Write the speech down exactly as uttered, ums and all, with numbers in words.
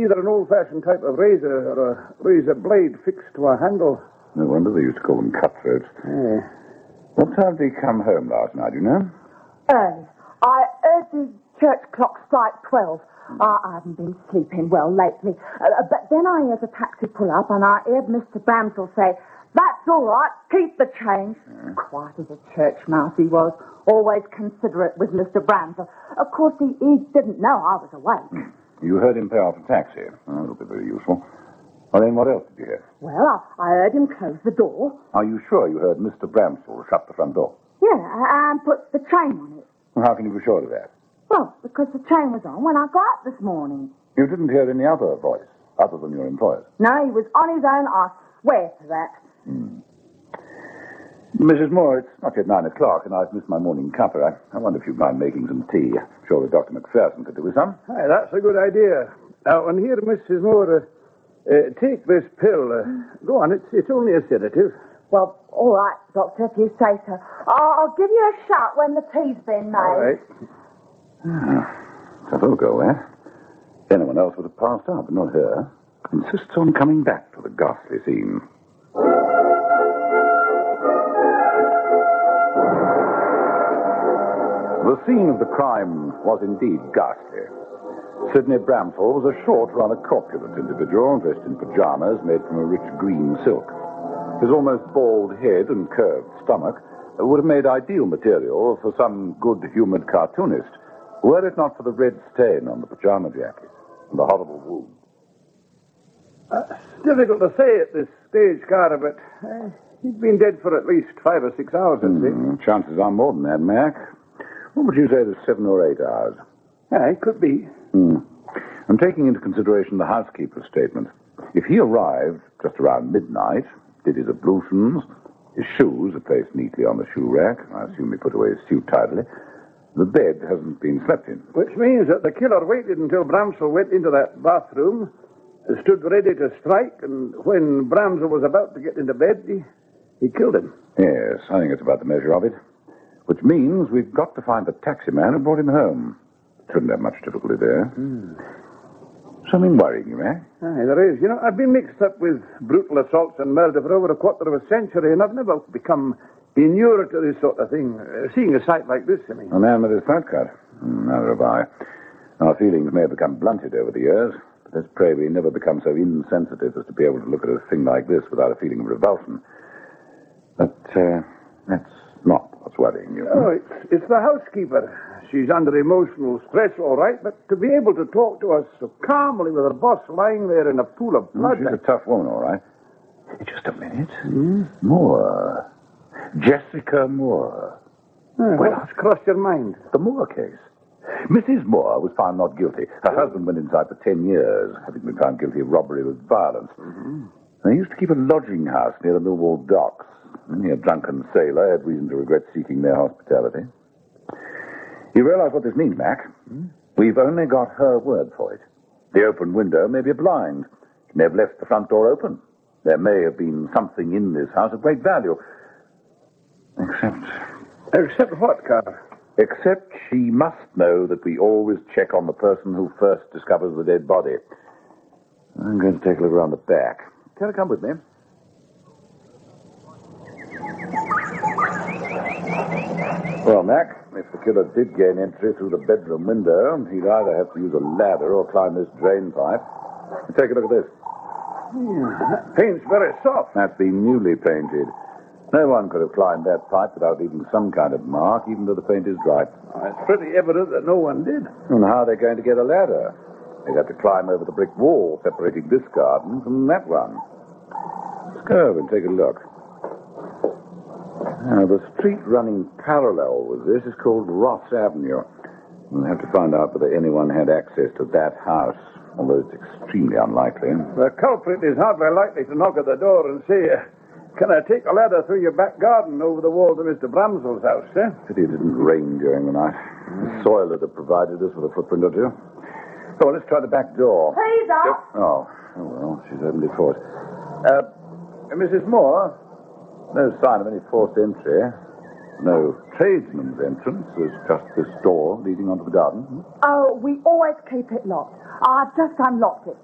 either an old-fashioned type of razor or a razor blade fixed to a handle. No wonder they used to call them cutthroats. Yeah. What time did he come home last night, do you know? Early. I heard the church clock strike twelve. Mm. Uh, I haven't been sleeping well lately. Uh, but then I heard a taxi pull up and I heard Mister Bramsell say, "That's all right, keep the change." Yeah. Quiet as a church mouse he was. Always considerate with Mister Bramsell. Of course, he, he didn't know I was awake. Mm. You heard him pay off a taxi. Oh, that'll be very useful. Well, then what else did you hear? Well, I, I heard him close the door. Are you sure you heard Mister Bramsell shut the front door? Yeah, and put the chain on it. Well, how can you be sure of that? Well, because the chain was on when I got up this morning. You didn't hear any other voice, other than your employer's? No, he was on his own, I swear to that. Hmm. Missus Moore, it's not yet nine o'clock, and I've missed my morning cuppa. I, I wonder if you'd mind making some tea. I'm sure that Doctor Macpherson could do with some. Aye, that's a good idea. Now, and here, Missus Moore, uh, uh, take this pill. Uh, go on, it's it's only a sedative. Well, all right, Doctor, if you say so. I'll, I'll give you a shot when the tea's been made. All right. Ah, so they'll go there. Anyone else would have passed out, but not her. Insists on coming back to the ghastly scene. The scene of the crime was indeed ghastly. Sidney Bramsell was a short, rather corpulent individual, dressed in pajamas made from a rich green silk. His almost bald head and curved stomach would have made ideal material for some good-humoured cartoonist, were it not for the red stain on the pajama jacket and the horrible wound. Uh, it's difficult to say at this stage, Carter, but uh, he's been dead for at least five or six hours, I'd say. Mm, chances are more than that, Mac. What would you say to seven or eight hours? Yeah, it could be. Hmm. I'm taking into consideration the housekeeper's statement. If he arrived just around midnight, did his ablutions, his shoes are placed neatly on the shoe rack, I assume he put away his suit tidily, the bed hasn't been slept in. Which means that the killer waited until Bramsell went into that bathroom, stood ready to strike, and when Bramsell was about to get into bed, he, he killed him. Yes, I think it's about the measure of it. Which means we've got to find the taxi man who brought him home. Shouldn't have much difficulty there. Hmm. Something worrying you, eh? Aye, there is. You know, I've been mixed up with brutal assaults and murder for over a quarter of a century, and I've never become inured to this sort of thing. Uh, seeing a sight like this, I mean. A man with his throat cut? Mm, neither have I. Our feelings may have become blunted over the years, but let's pray we never become so insensitive as to be able to look at a thing like this without a feeling of revulsion. But, uh, that's not what's worrying you. Oh, it's, it's the housekeeper. She's under emotional stress, all right, but to be able to talk to us so calmly with her boss lying there in a pool of blood... Oh, she's a tough woman, all right. Just a minute. Hmm? Moore. Jessica Moore. Oh, what's crossed your mind? The Moore case. Missus Moore was found not guilty. Her oh. husband went inside for ten years, having been found guilty of robbery with violence. Mm-hmm. They used to keep a lodging house near the Millwall docks. Many a drunken sailor had reason to regret seeking their hospitality. You realize what this means, Mac? Hmm? We've only got her word for it. The open window may be a blind. She may have left the front door open. There may have been something in this house of great value. Except... Except what, Carter? Except she must know that we always check on the person who first discovers the dead body. I'm going to take a look around the back. Can you come with me? Well, Mac, if the killer did gain entry through the bedroom window, he'd either have to use a ladder or climb this drain pipe. Take a look at this. Yeah, that paint's very soft. That's been newly painted. No one could have climbed that pipe without leaving some kind of mark, even though the paint is dry. Oh, it's pretty evident that no one did. And how are they going to get a ladder? They'd have to climb over the brick wall separating this garden from that one. Let's go over and take a look. Now, the street running parallel with this is called Ross Avenue. We'll have to find out whether anyone had access to that house, although it's extremely unlikely. The culprit is hardly likely to knock at the door and say, uh, can I take a ladder through your back garden over the wall to Mister Bramsell's house, eh? Pity it didn't rain during the night. The soil would have provided us with a footprint or two. So let's try the back door. Please, up. Oh, oh well, she's opened it for us. Uh, Missus Moore? No sign of any forced entry. No tradesman's entrance. There's just this door leading onto the garden. Oh, we always keep it locked. I've just unlocked it.